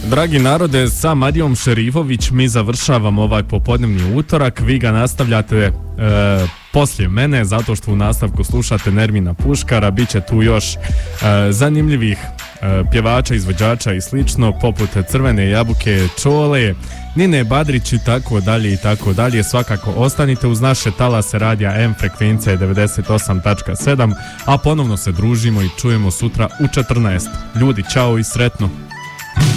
Dragi narode, sa Marijom Šerifović mi završavamo ovaj popodnevni utorak. Vi ga nastavljate poslije mene, zato što u nastavku slušate Nermina Puškara. Biće tu još zanimljivih pjevača, izvođača i slično, poput Crvene jabuke, Čole, Nine Badrić i tako dalje i tako dalje. Svakako ostanite uz naše talase radija M frekvencija 98.7, a ponovno se družimo i čujemo sutra u 14. Ljudi, čao i sretno!